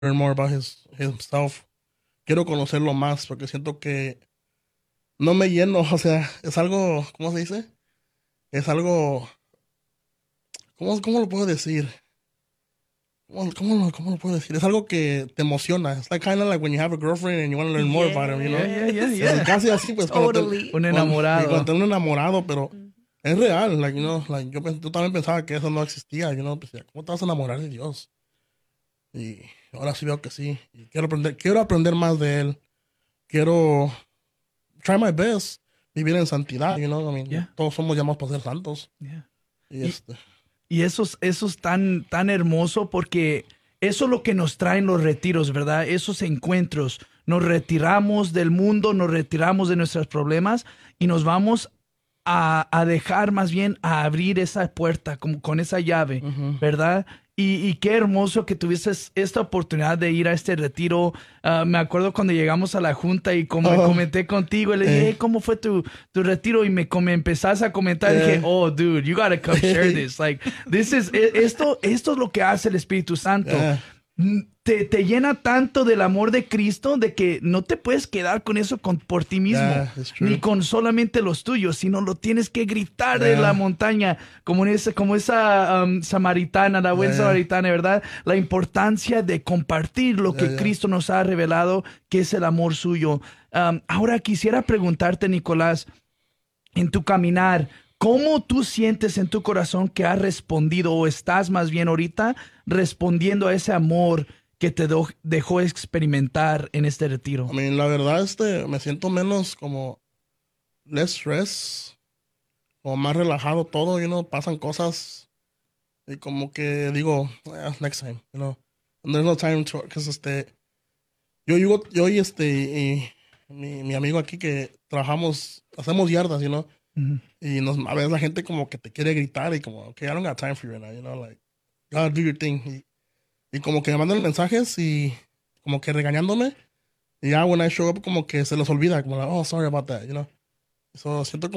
learn more about himself. Quiero conocerlo más porque siento que no me lleno, o sea, es algo, ¿cómo se dice? Es algo, ¿cómo lo puedo decir? ¿Cómo lo puedo decir? Es algo que te emociona. It's like kind of like when you have a girlfriend and you want to learn more about him, you know? Casi así, pues, Totally. Un enamorado. cuando un enamorado, pero es real, like, you know, like, yo también pensaba que eso no existía, you know, pues, ¿cómo te vas a enamorar de Dios? Y ahora sí veo que sí. Y quiero aprender más de él. Quiero try my best, vivir en santidad, you know, I mean, Yeah. todos somos llamados para ser santos. Yeah. Y Y eso es tan hermoso porque eso es lo que nos traen los retiros, ¿verdad? Esos encuentros. Nos retiramos del mundo, nos retiramos de nuestros problemas y nos vamos a dejar más bien a abrir esa puerta como con esa llave, ¿verdad? Y qué hermoso que tuvieses esta oportunidad de ir a este retiro. Me acuerdo cuando llegamos a la junta y como comenté contigo, y le dije, hey, ¿cómo fue tu retiro? Y me empezaste a comentar, y dije, oh, dude, you gotta come share this. Like, esto es lo que hace el Espíritu Santo. Te llena tanto del amor de Cristo de que no te puedes quedar con eso por ti mismo, ni con solamente los tuyos, sino lo tienes que gritar de la montaña, como esa samaritana, la buena samaritana, ¿verdad? La importancia de compartir lo que Cristo nos ha revelado, que es el amor suyo. Ahora quisiera preguntarte, Nicolás, en tu caminar, ¿cómo tú sientes en tu corazón que has respondido o estás más bien ahorita respondiendo a ese amor que te dejó experimentar en este retiro? I mean, la verdad, me siento menos como less stress, como más relajado todo, you know, pasan cosas y como que digo, next time, you know, and there's no time to, because yo y mi amigo aquí que trabajamos, hacemos yardas, you know, y a veces la gente como que te quiere gritar y como, okay, I don't got time for you right now, you know, like, you gotta do your thing. Y como que me mandan mensajes y como que regañándome. Y ya when I show up como que se los olvida, como like, oh, sorry about that, you know. So, siento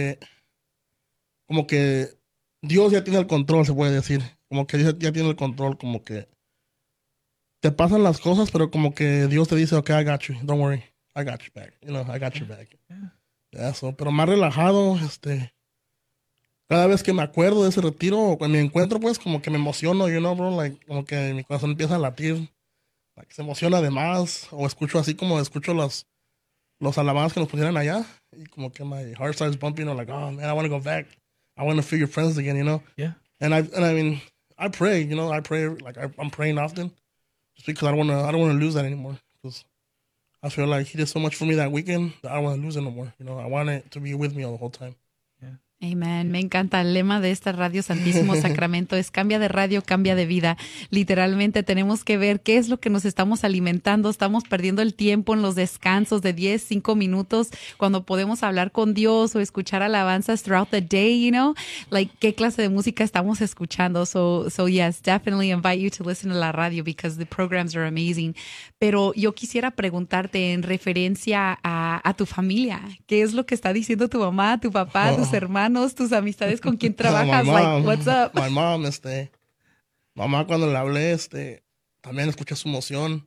como que Dios ya tiene el control, se puede decir. Como que Dios ya tiene el control, como que te pasan las cosas, pero como que Dios te dice, okay, I got you, don't worry, I got you back, you know, I got your back. Eso, pero más relajado, cada vez que me acuerdo de ese retiro o cuando me encuentro, pues como que me emociono, you know, bro, like, como que mi corazón empieza a latir, like, se emociona además, o escucho los alabanzas que nos pusieron allá, y como que my heart starts bumping, you know, like, oh man, I want to go back, I want to feel your friends again, you know. Yeah. And I mean, I pray, you know, like I'm praying often, just because I don't want to lose that anymore, because I feel like he did so much for me that weekend that I don't want to lose it no more, you know. I want it to be with me all the whole time. Amén. Me encanta. El lema de esta Radio Santísimo Sacramento es cambia de radio, cambia de vida. Literalmente tenemos que ver qué es lo que nos estamos alimentando. Estamos perdiendo el tiempo en los descansos de 10, 5 minutos cuando podemos hablar con Dios o escuchar alabanzas throughout the day, you know, like qué clase de música estamos escuchando. So yes, definitely invite you to listen to la radio because the programs are amazing. Pero yo quisiera preguntarte en referencia a tu familia. ¿Qué es lo que está diciendo tu mamá, tu papá, tus hermanos? Tus amistades con quien trabajas, like, what's up? My mom, mamá cuando le hablé, también escuché su emoción.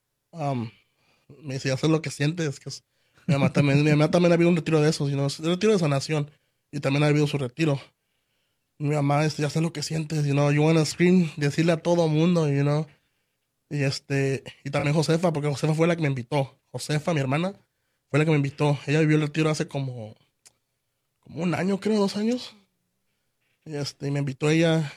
Me dice, ya sé lo que sientes, mi mamá también ha habido un retiro de esos, you know, un retiro de sanación, y también ha habido su retiro. Mi mamá, ya sé lo que sientes, you know, you wanna scream, decirle a todo mundo, you know, y también Josefa, porque Josefa fue la que me invitó. Josefa, mi hermana, fue la que me invitó. Ella vivió el retiro hace como un año, creo, 2 años. Y me invitó ella.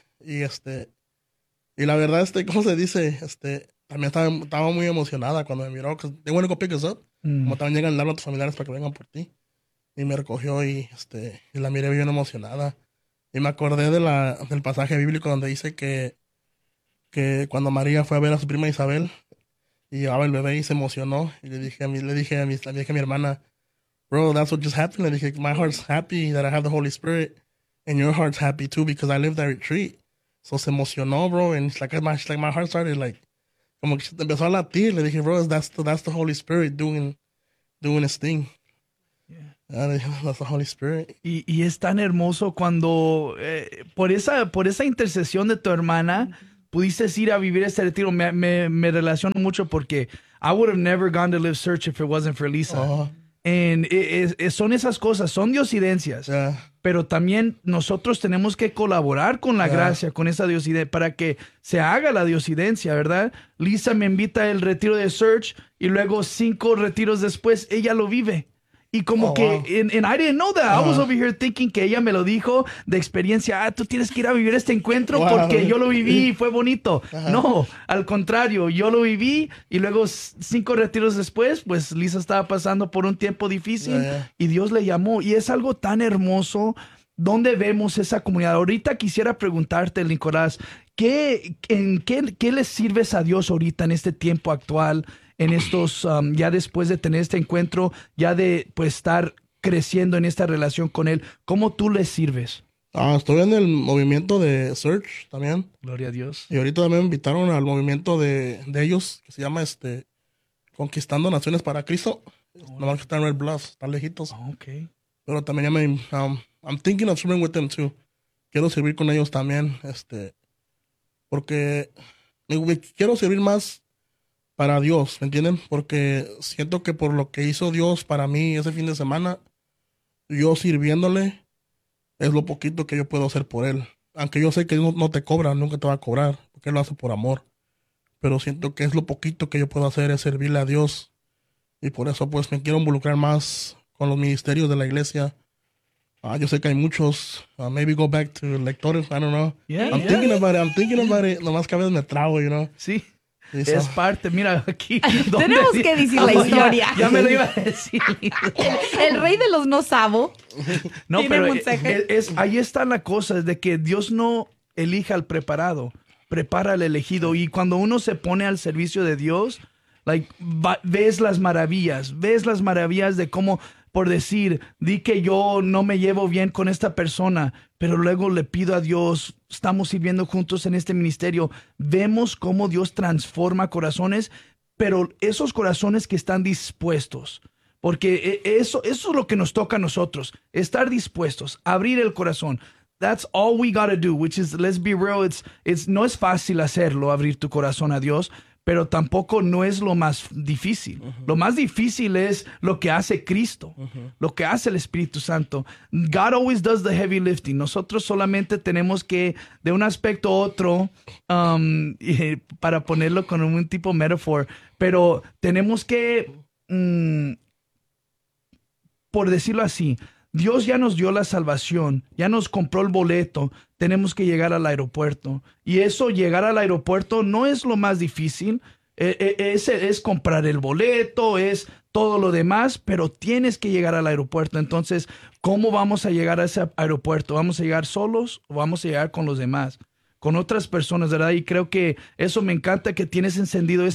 Y la verdad, ¿cómo se dice? También estaba muy emocionada cuando me miró. They want to go pick us up. Como también llegan a hablar a tus familiares para que vengan por ti. Y me recogió y la miré bien emocionada. Y me acordé del pasaje bíblico donde dice que cuando María fue a ver a su prima Isabel y llevaba el bebé y se emocionó. Y le dije a mi hermana, bro, that's what just happened. Le dije, my heart's happy that I have the Holy Spirit, and your heart's happy too because I lived that retreat. So se emocionó, bro, and my heart started like, como que empezó a latir. Le dije, bro, that's the Holy Spirit doing his thing. Yeah. That's the Holy Spirit. Y es tan hermoso cuando por esa intercesión de tu hermana, pudiste ir a vivir este retiro. Me relaciono mucho porque I would have never gone to live Search if it wasn't for Lisa. Uh-huh. Son esas cosas, son diosidencias. Yeah. Pero también nosotros tenemos que colaborar con la gracia, con esa diosidencia, para que se haga la diosidencia, ¿verdad? Lisa me invita al retiro de Search y luego 5 retiros después ella lo vive. Y como que, wow. and I didn't know that. I was over here thinking que ella me lo dijo de experiencia. Tú tienes que ir a vivir este encuentro porque yo lo viví y fue bonito. No, al contrario, yo lo viví y luego 5 retiros después, pues Lisa estaba pasando por un tiempo difícil y Dios le llamó. Y es algo tan hermoso. ¿Dónde vemos esa comunidad? Ahorita quisiera preguntarte, Nicolás, ¿qué le sirves a Dios ahorita en este tiempo actual? En estos, ya después de tener este encuentro, ya de pues estar creciendo en esta relación con Él, ¿cómo tú le sirves? Estoy en el movimiento de Search también. Gloria a Dios. Y ahorita también me invitaron al movimiento de ellos, que se llama Conquistando Naciones para Cristo. Nomás que están en Red Bluff, están lejitos. Okay. Pero también ya I'm thinking of serving with them too. Quiero servir con ellos también, porque quiero servir más para Dios, ¿me entienden? Porque siento que por lo que hizo Dios para mí ese fin de semana, yo sirviéndole es lo poquito que yo puedo hacer por Él. Aunque yo sé que Dios no te cobra, nunca te va a cobrar, porque Él lo hace por amor. Pero siento que es lo poquito que yo puedo hacer, es servirle a Dios. Y por eso pues me quiero involucrar más con los ministerios de la iglesia. Yo sé que hay muchos. Maybe go back to lectores, I don't know. I'm thinking about it. Nomás que a veces me trago, you know. Sí. Es parte, mira, aquí. Tenemos que decir la historia. Ya me lo iba a decir. El rey de los no sabo. No, pero ahí está la cosa, es de que Dios no elige al preparado, prepara al elegido. Y cuando uno se pone al servicio de Dios, ves las maravillas de cómo, por decir, di que yo no me llevo bien con esta persona, pero luego le pido a Dios, estamos sirviendo juntos en este ministerio, vemos cómo Dios transforma corazones, pero esos corazones que están dispuestos, porque eso es lo que nos toca a nosotros, estar dispuestos, abrir el corazón. That's all we gotta do, which is, let's be real, no es fácil hacerlo, abrir tu corazón a Dios, pero tampoco no es lo más difícil. Lo más difícil es lo que hace Cristo, lo que hace el Espíritu Santo. God always does the heavy lifting. Nosotros solamente tenemos que, de un aspecto u otro, para ponerlo con un tipo metaphor, pero tenemos que, por decirlo así, Dios ya nos dio la salvación, ya nos compró el boleto, tenemos que llegar al aeropuerto. Y eso, llegar al aeropuerto no es lo más difícil, es comprar el boleto, es todo lo demás, pero tienes que llegar al aeropuerto. Entonces, ¿cómo vamos a llegar a ese aeropuerto? ¿Vamos a llegar solos o vamos a llegar con los demás? Con otras personas, ¿verdad? Y creo que eso me encanta, que tienes encendido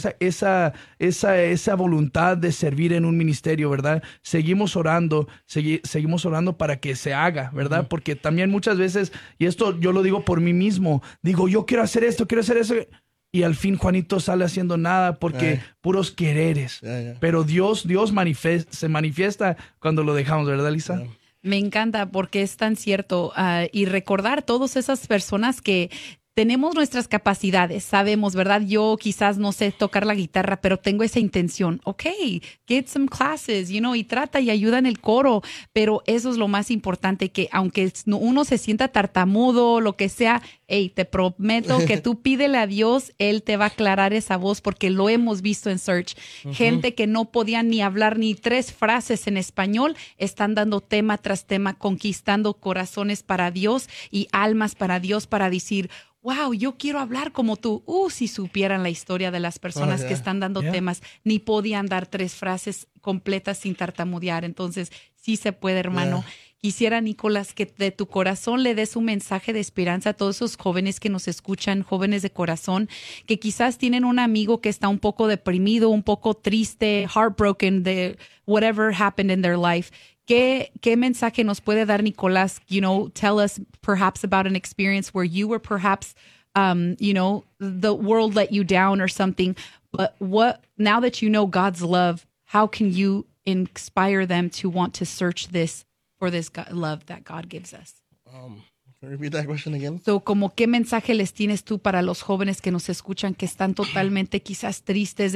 esa voluntad de servir en un ministerio, ¿verdad? Seguimos orando para que se haga, ¿verdad? Porque también muchas veces, y esto yo lo digo por mí mismo, digo, yo quiero hacer esto, y al fin Juanito sale haciendo nada porque puros quereres. Pero Dios se manifiesta cuando lo dejamos, ¿verdad, Lisa? Me encanta porque es tan cierto, y recordar todas esas personas que tenemos nuestras capacidades, sabemos, ¿verdad? Yo quizás no sé tocar la guitarra, pero tengo esa intención. Ok, get some classes, y trata y ayuda en el coro, pero eso es lo más importante, que aunque uno se sienta tartamudo, lo que sea, hey, te prometo que tú pídele a Dios, Él te va a aclarar esa voz, porque lo hemos visto en Search. Gente que no podía ni hablar ni 3 frases en español, están dando tema tras tema, conquistando corazones para Dios y almas para Dios, para decir, wow, yo quiero hablar como tú. Si supieran la historia de las personas que están dando temas, ni podían dar 3 frases completas sin tartamudear. Entonces, sí se puede, hermano. Quisiera, Nicolás, que de tu corazón le des un mensaje de esperanza a todos esos jóvenes que nos escuchan, jóvenes de corazón, que quizás tienen un amigo que está un poco deprimido, un poco triste, heartbroken, de whatever happened in their life. ¿Qué mensaje nos puede dar, Nicolás? Tell us perhaps about an experience where you were perhaps, the world let you down or something. But now that you know God's love, how can you inspire them to want to search for this love that God gives us? Can you repeat that question again? So, como qué mensaje les tienes tú para los jóvenes que nos escuchan que están totalmente quizás tristes,